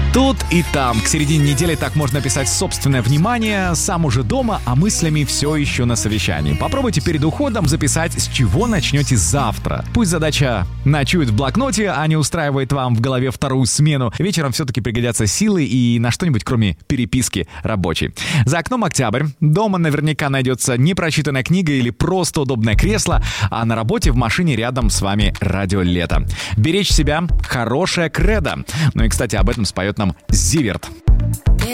Тут и там. К середине недели так можно писать собственное внимание, сам уже дома, а мыслями все еще на совещании. Попробуйте перед уходом записать, с чего начнете завтра. Пусть задача ночует в блокноте, а не устраивает вам в голове вторую смену. Вечером все-таки пригодятся силы и на что-нибудь, кроме переписки рабочей. За окном октябрь. Дома наверняка найдется непрочитанная книга или просто удобное кресло, а на работе в машине рядом с вами радио «Лето». Беречь себя — хорошая кредо. Ну и, кстати, об этом споет нам Зиверт.